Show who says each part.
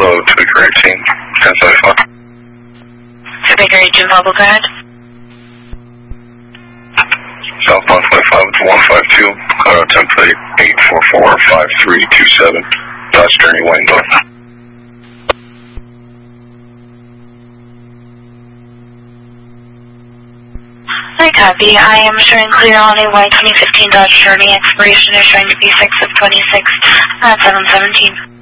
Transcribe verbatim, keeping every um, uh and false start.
Speaker 1: Bravo to Baker eighteen, ten seventy-five.
Speaker 2: To Baker eighteen, Bravo, go ahead.
Speaker 1: Southbound twenty-five to one five two, car template eight four four five three two seven, Dodge Journey, Wayne North.
Speaker 2: I copy. I am showing clear on a Y twenty fifteen Dodge Journey. Expiration is showing to be six of twenty-six at seven seventeen.